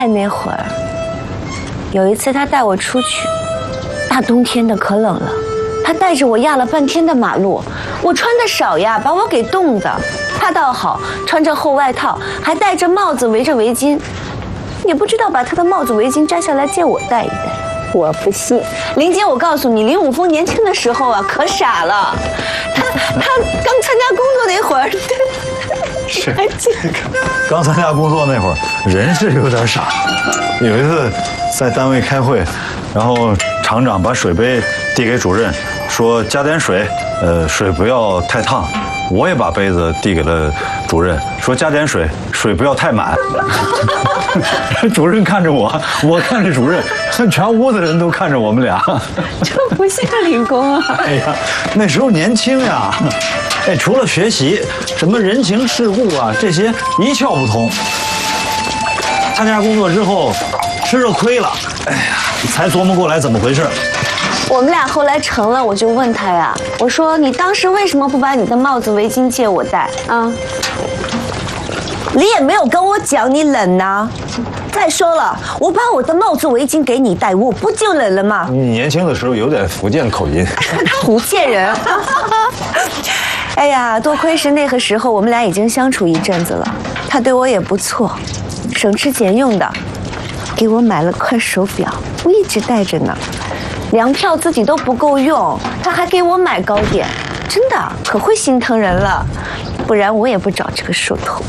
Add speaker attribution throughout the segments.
Speaker 1: 那会儿，有一次他带我出去，大冬天的可冷了，他带着我压了半天的马路，我穿的少呀，把我给冻的。他倒好，穿着厚外套，还戴着帽子，围着围巾，也不知道把他的帽子围巾摘下来借我戴一戴。我不信，林姐，我告诉你，林武峰年轻的时候啊，可傻了。他刚参加工作那会儿，
Speaker 2: 是刚参加工作那会儿，人是有点傻。有一次在单位开会，然后厂长把水杯递给主任，说加点水，水不要太烫。我也把杯子递给了主任，说加点水，水不要太满。主任看着我，我看着主任，全屋子人都看着我们俩。
Speaker 1: 这不像理工啊！
Speaker 2: 哎呀，那时候年轻呀，哎，除了学习，什么人情世故啊，这些一窍不通。参加工作之后，吃了亏了，哎呀，才琢磨过来怎么回事。
Speaker 1: 我们俩后来成了，我就问他呀，我说你当时为什么不把你的帽子围巾借我戴啊？你也没有跟我讲你冷呐。再说了，我把我的帽子围巾给你戴，我不就冷了吗？
Speaker 2: 你年轻的时候有点福建口音。
Speaker 1: 福建人。哎呀，多亏是那个时候我们俩已经相处一阵子了，他对我也不错，省吃俭用的给我买了块手表，我一直戴着呢。粮票自己都不够用，他还给我买糕点，真的可会心疼人了，不然我也不找这个梳头。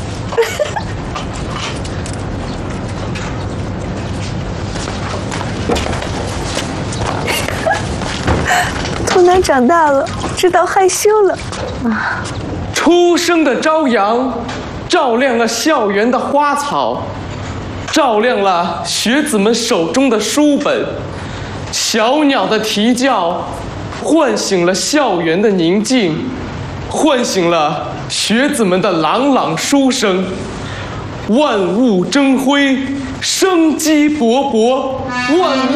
Speaker 1: 兔男长大了，知道害羞了啊。
Speaker 3: 初升的朝阳，照亮了校园的花草，照亮了学子们手中的书本。小鸟的啼叫，唤醒了校园的宁静，唤醒了学子们的朗朗书声。万物争辉，生机勃勃，万物